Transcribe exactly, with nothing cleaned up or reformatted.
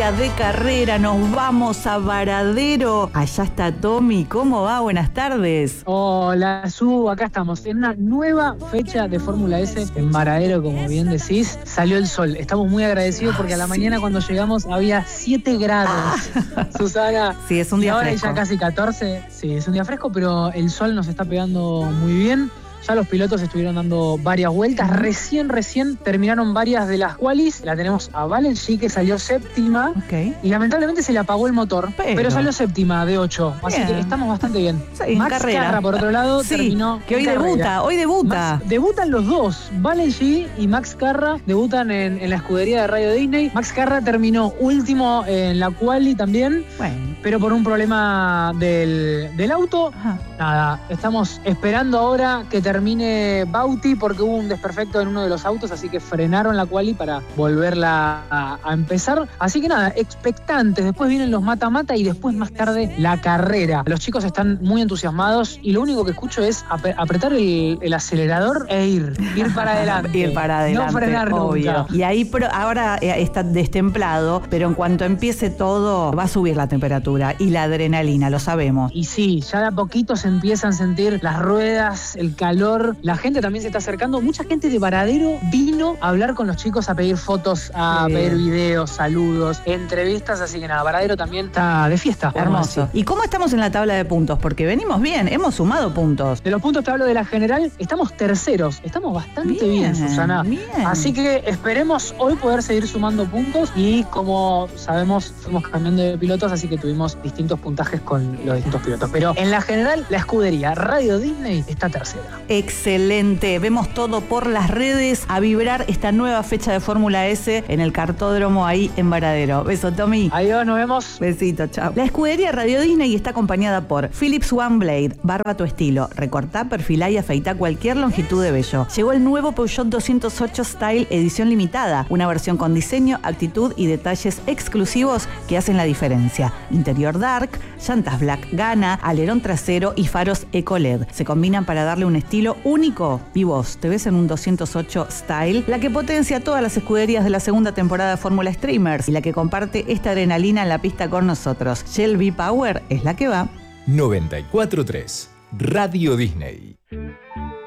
día de carrera, nos vamos a Varadero. Allá está Tommy, ¿cómo va? Buenas tardes. Hola, Su, acá estamos en una nueva fecha de Fórmula S en Varadero, como bien decís. Salió el sol, estamos muy agradecidos porque a la sí. mañana cuando llegamos había siete grados, ah. Susana. Sí, es un día y ahora fresco. Ya casi catorce, sí, es un día fresco, pero el sol nos está pegando muy bien. Ya los pilotos estuvieron dando varias vueltas. Recién, recién terminaron varias de las qualis. La tenemos a Valencia, que salió séptima. Okay. Y lamentablemente se le apagó el motor. Pero, pero salió séptima de ocho. Así bien. que estamos bastante bien. Sí, Max carrera. Carra, por otro lado, sí, terminó. Que hoy carrera. debuta, hoy debuta. Max, debutan los dos. Valencia y Max Carra debutan en, en la escudería de Radio Disney. Max Carra terminó último en la quali también. Bueno. Pero por un problema del, del auto. Ajá. Nada, estamos esperando ahora que termine Bauti porque hubo un desperfecto en uno de los autos, así que frenaron la quali para volverla a, a empezar. Así que nada, expectantes. Después vienen los mata-mata y después más tarde la carrera. Los chicos están muy entusiasmados y lo único que escucho es ap apretar el, el acelerador e ir, ir para adelante. ir para adelante, no frenar obvio. nunca. Y ahí pro, ahora está destemplado, pero en cuanto empiece todo va a subir la temperatura y la adrenalina, lo sabemos. Y sí, ya de a poquito se empiezan a sentir las ruedas, el calor, la gente también se está acercando. Mucha gente de Varadero vino a hablar con los chicos, a pedir fotos, a sí. pedir videos, saludos, entrevistas, así que nada, Varadero también está de fiesta. Hermoso. ¿Y cómo estamos en la tabla de puntos? Porque venimos bien, hemos sumado puntos. De los puntos te hablo de la general, estamos terceros, estamos bastante bien, bien Susana. Bien. Así que esperemos hoy poder seguir sumando puntos y como sabemos, fuimos cambiando de pilotos, así que tuvimos distintos puntajes con los distintos pilotos. Pero en la general, la escudería Radio Disney está tercera. Excelente. Vemos todo por las redes, a vibrar esta nueva fecha de Fórmula S en el cartódromo ahí en Varadero. Beso, Tommy. Adiós, nos vemos. Besito, chao. La escudería Radio Disney está acompañada por Philips One Blade, barba tu estilo. Recortá, perfilá y afeitá cualquier longitud de vello. Llegó el nuevo Peugeot doscientos ocho Style edición limitada, una versión con diseño, actitud y detalles exclusivos que hacen la diferencia. Interior dark, llantas black Gana, alerón trasero y faros Eco L E D. Se combinan para darle un estilo único. Y vos, ¿te ves en un doscientos ocho Style? La que potencia todas las escuderías de la segunda temporada de Fórmula Streamers y la que comparte esta adrenalina en la pista con nosotros. Shell V-Power es la que va. noventa y cuatro punto tres Radio Disney.